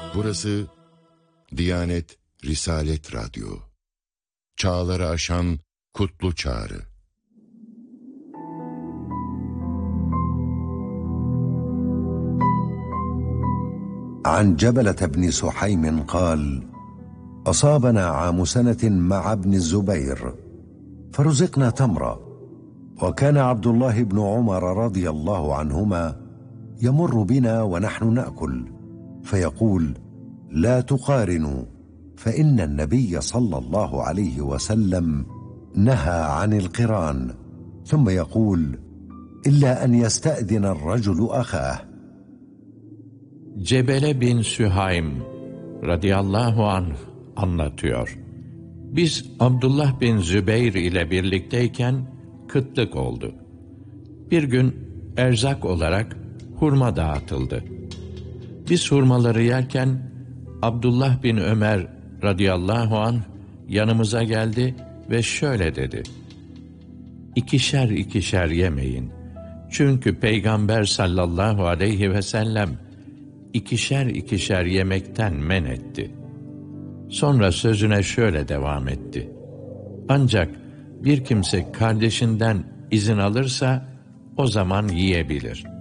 Burası Diyanet Risalet Radyo. Çağları aşan kutlu çağrı. عن جبلة بن سحيم قال: أصابنا عام سنة مع ابن الزبير فرزقنا تمرا، وكان عبد الله بن عمر رضي الله عنهما يمر بنا ونحن نأكل فيقول: لا تقارنوا، فإن النبي صلى الله عليه وسلم نهى عن القران، ثم يقول: إلا أن يستأذن الرجل أخاه. Cebele bin Sühaym radıyallahu anh anlatıyor. Biz Abdullah bin Zübeyr ile birlikteyken kıtlık oldu. Bir gün erzak olarak hurma dağıtıldı. Biz hurmaları yerken Abdullah bin Ömer radıyallahu anh yanımıza geldi ve şöyle dedi: İkişer ikişer yemeyin. Çünkü Peygamber sallallahu aleyhi ve sellem ikişer ikişer yemekten men etti. Sonra sözüne şöyle devam etti: Ancak bir kimse kardeşinden izin alırsa o zaman yiyebilir.